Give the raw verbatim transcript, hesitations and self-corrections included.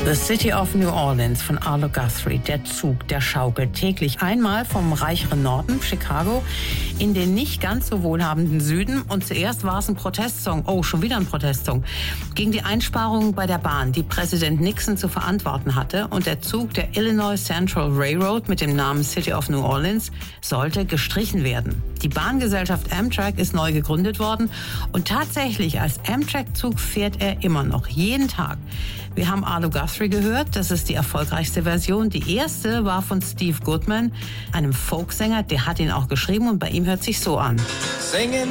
The City of New Orleans von Arlo Guthrie. Der Zug, der schaukelt täglich einmal vom reicheren Norden, Chicago, in den nicht ganz so wohlhabenden Süden. Und zuerst war es ein Protestsong, oh, schon wieder ein Protestsong, gegen die Einsparungen bei der Bahn, die Präsident Nixon zu verantworten hatte. Und der Zug der Illinois Central Railroad mit dem Namen City of New Orleans sollte gestrichen werden. Die Bahngesellschaft Amtrak ist neu gegründet worden und tatsächlich als Amtrak-Zug fährt er immer noch, jeden Tag. Wir haben Arlo Guthrie gehört, das ist die erfolgreichste Version. Die erste war von Steve Goodman, einem Folksänger, der hat ihn auch geschrieben und bei ihm hört sich so an. Singing